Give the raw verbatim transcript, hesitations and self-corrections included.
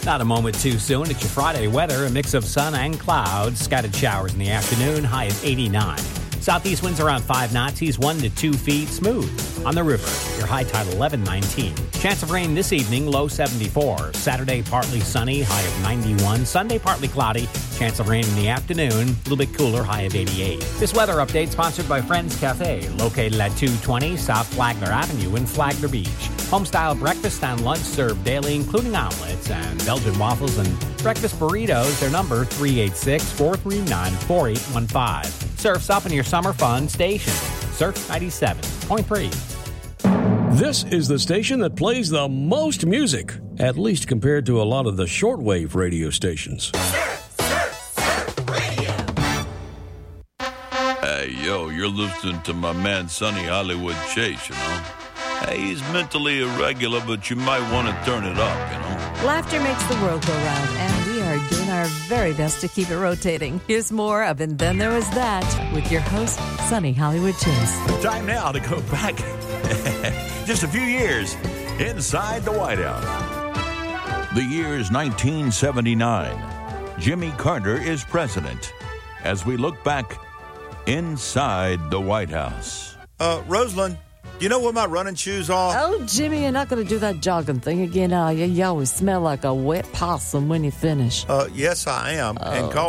Not a moment too soon. It's your Friday weather, a mix of sun and clouds. Scattered showers in the afternoon, high of eighty-nine. Southeast winds around five knots, east one to two feet, smooth. On the river, your high tide eleven nineteen. Chance of rain this evening, low seventy-four. Saturday, partly sunny, high of ninety-one. Sunday, partly cloudy. Chance of rain in the afternoon, a little bit cooler, high of eighty-eight. This weather update sponsored by Friends Cafe, located at two twenty South Flagler Avenue in Flagler Beach. Home-style breakfast and lunch served daily, including omelets and Belgian waffles and breakfast burritos. Their number, three eight six, four three nine, four eight one five. Surf's up in your summer fun station. Surf ninety-seven point three. This is the station that plays the most music, at least compared to a lot of the shortwave radio stations. Surf, surf, surf radio. Hey, yo, you're listening to my man Sonny Hollywood Chase, you know. Hey, he's mentally irregular, but you might want to turn it up, you know. Laughter makes the world go round, and we are doing our very best to keep it rotating. Here's more of And Then There Was That with your host, Sonny Hollywood Chase. Time now to go back just a few years inside the White House. The year's nineteen seventy-nine. Jimmy Carter is president. As we look back inside the White House. Uh, Rosalind, do you know where my running shoes are? Oh, Jimmy, you're not going to do that jogging thing again, are you? You always smell like a wet possum when you finish. Uh, yes, I am. Oh. And call